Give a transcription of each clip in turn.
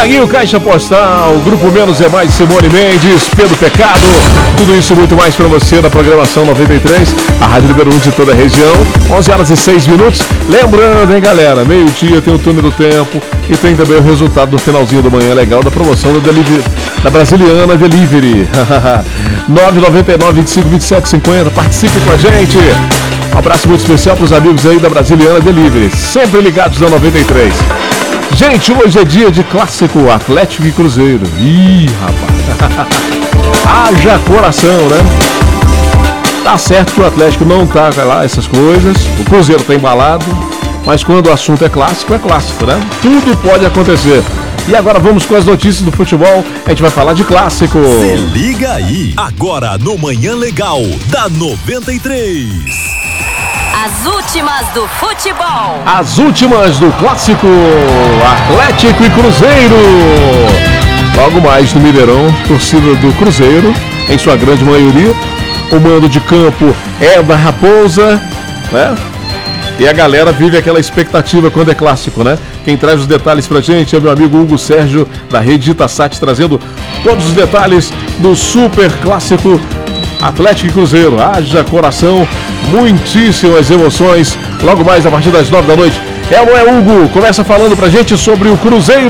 Tiaguinho, Caixa Postal, Grupo Menos é Mais, Simone Mendes, Pedro Pecado, tudo isso e muito mais para você na programação 93, a Rádio Número 1 de toda a região, 11 horas e 6 minutos. Lembrando, hein, galera, meio-dia tem o túnel do tempo e tem também o resultado do finalzinho da manhã legal da promoção da Brasiliana Delivery. 999 25 27 50, participe com a gente. Um abraço muito especial para os amigos aí da Brasiliana Delivery, sempre ligados na 93. Gente, hoje é dia de clássico Atlético e Cruzeiro. Ih, rapaz. Haja coração, né? Tá certo que o Atlético não tá lá, essas coisas. O Cruzeiro tá embalado. Mas quando o assunto é clássico, né? Tudo pode acontecer. E agora vamos com as notícias do futebol. A gente vai falar de clássico. Se liga aí, agora no Manhã Legal, da 93. As últimas do futebol. As últimas do clássico Atlético e Cruzeiro. Logo mais no Mineirão, torcida do Cruzeiro, em sua grande maioria. O mando de campo é da Raposa, né? E a galera vive aquela expectativa quando é clássico, né? Quem traz os detalhes pra gente é meu amigo Hugo Sérgio, da Rede Itasat, trazendo todos os detalhes do super clássico Atlético e Cruzeiro. Haja coração, muitíssimas emoções. Logo mais a partir das 9 da noite. É ou não é, Hugo? Começa falando pra gente sobre o Cruzeiro.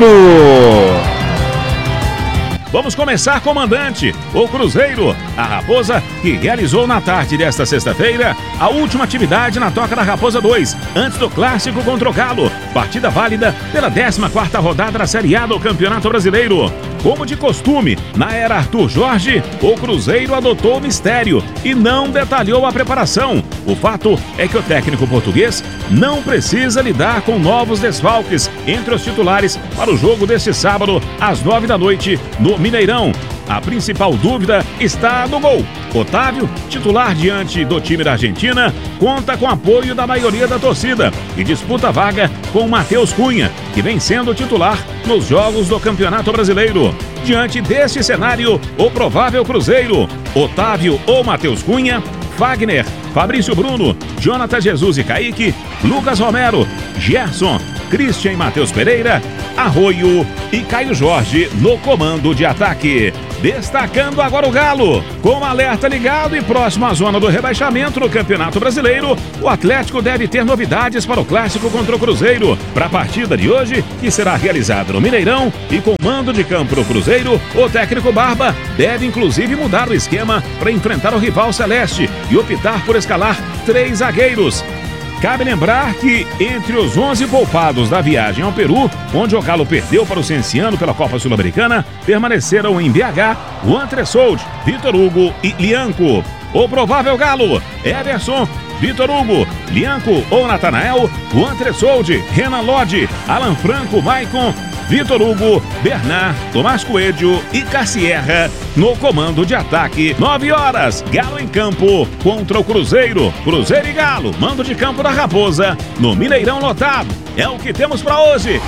Vamos começar, comandante. O Cruzeiro, a Raposa, que realizou na tarde desta sexta-feira a última atividade na Toca da Raposa 2, antes do clássico contra o Galo. Partida válida pela 14ª rodada da Série A do Campeonato Brasileiro. Como de costume, na era Arthur Jorge, o Cruzeiro adotou o mistério e não detalhou a preparação. O fato é que o técnico português não precisa lidar com novos desfalques entre os titulares para o jogo deste sábado, às 9 da noite, no Mineirão. A principal dúvida está no gol. Otávio, titular diante do time da Argentina, conta com apoio da maioria da torcida e disputa vaga com Matheus Cunha, que vem sendo titular nos jogos do Campeonato Brasileiro. Diante deste cenário, o provável Cruzeiro: Otávio ou Matheus Cunha, Fagner, Fabrício Bruno, Jonathan Jesus e Kaique, Lucas Romero, Gerson, Christian e Matheus Pereira, Arroio e Caio Jorge no comando de ataque. Destacando agora o Galo, com o alerta ligado e próximo à zona do rebaixamento no Campeonato Brasileiro, o Atlético deve ter novidades para o clássico contra o Cruzeiro. Para a partida de hoje, que será realizada no Mineirão e com mando de campo do Cruzeiro, o técnico Barba deve inclusive mudar o esquema para enfrentar o rival celeste e optar por escalar 3 zagueiros. Cabe lembrar que, entre os 11 poupados da viagem ao Peru, onde o Galo perdeu para o Cienciano pela Copa Sul-Americana, permaneceram em BH o Antressold, Vitor Hugo e Lianco. O provável Galo: Everson, Vitor Hugo, Lianco ou Natanael, o Antressold, Renan Lodge, Alan Franco, Maicon, Vitor Hugo, Bernard, Tomás Coelho e Cassierra no comando de ataque. 9 horas, Galo em campo contra o Cruzeiro. Cruzeiro e Galo, mando de campo da Raposa, no Mineirão lotado. É o que temos para hoje.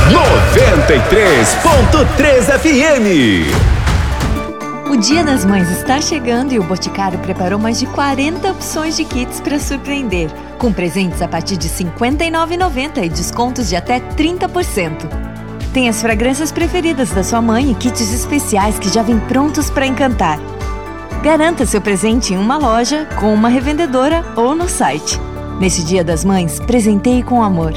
93.3 FM. O Dia das Mães está chegando e o Boticário preparou mais de 40 opções de kits para surpreender, com presentes a partir de R$ 59,90 e descontos de até 30%. Tem as fragrâncias preferidas da sua mãe e kits especiais que já vêm prontos para encantar. Garanta seu presente em uma loja, com uma revendedora ou no site. Nesse Dia das Mães, presenteie com amor.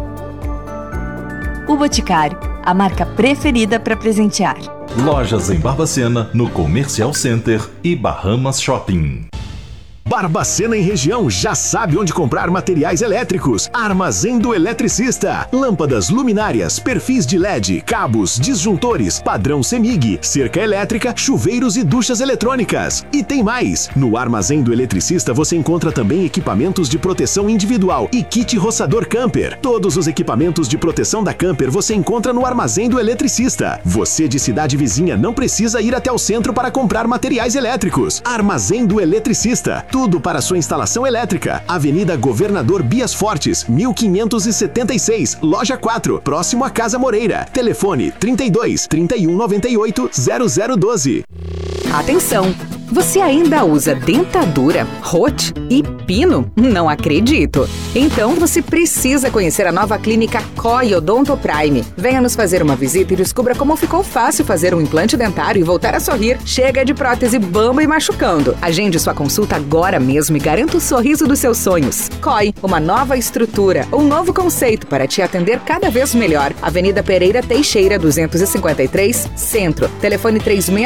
O Boticário, a marca preferida para presentear. Lojas em Barbacena, no Comercial Center e Bahamas Shopping. Barbacena e região já sabe onde comprar materiais elétricos. Armazém do Eletricista. Lâmpadas, luminárias, perfis de LED, cabos, disjuntores, padrão CEMIG, cerca elétrica, chuveiros e duchas eletrônicas. E tem mais! No Armazém do Eletricista você encontra também equipamentos de proteção individual e kit roçador camper. Todos os equipamentos de proteção da camper você encontra no Armazém do Eletricista. Você de cidade vizinha não precisa ir até o centro para comprar materiais elétricos. Armazém do Eletricista. Tudo para sua instalação elétrica. Avenida Governador Bias Fortes, 1576, Loja 4, próximo à Casa Moreira. Telefone 32 3198 0012. Atenção! Você ainda usa dentadura, rote e pino? Não acredito! Então você precisa conhecer a nova clínica COI Odonto Prime. Venha nos fazer uma visita e descubra como ficou fácil fazer um implante dentário e voltar a sorrir. Chega de prótese bamba e machucando. Agende sua consulta agora mesmo e garanta o sorriso dos seus sonhos. COI, uma nova estrutura, um novo conceito para te atender cada vez melhor. Avenida Pereira Teixeira, 253, Centro. Telefone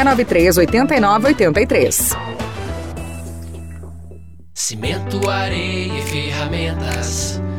3693-8983. Cimento, areia e ferramentas,